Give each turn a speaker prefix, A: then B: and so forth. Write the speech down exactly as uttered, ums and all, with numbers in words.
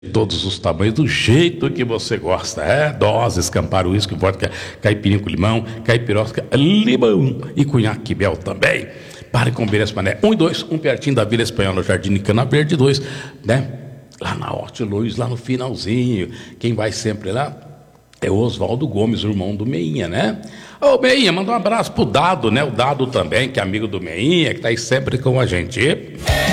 A: Todos os tamanhos, do jeito que você gosta, é? Doses, Campari, uísque, vodka, caipirinha com limão, caipirosca, limão e cunhaque mel também. Pare com Beira Mané. Um e dois, um pertinho da Vila Espanhola, Jardim de Cana Verde, dois, né? Lá na Horti Luz, lá no finalzinho. Quem vai sempre lá é o Oswaldo Gomes, o irmão do Meinha, né? Ô, Meinha, manda um abraço pro Dado, né? O Dado também, que é amigo do Meinha, que tá aí sempre com a gente.